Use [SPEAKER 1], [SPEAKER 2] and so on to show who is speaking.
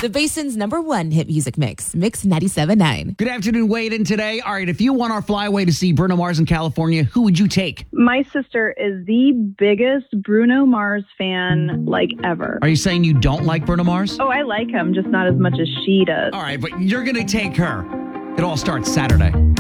[SPEAKER 1] The Basin's #1 hit music mix, Mix 97.9.
[SPEAKER 2] Good afternoon, Wade. And today, all right, if you want our flyaway to see Bruno Mars in California, who would you take?
[SPEAKER 3] My sister is the biggest Bruno Mars fan, ever.
[SPEAKER 2] Are you saying you don't like Bruno Mars?
[SPEAKER 3] Oh, I like him, just not as much as she does.
[SPEAKER 2] All right, but you're going to take her. It all starts Saturday.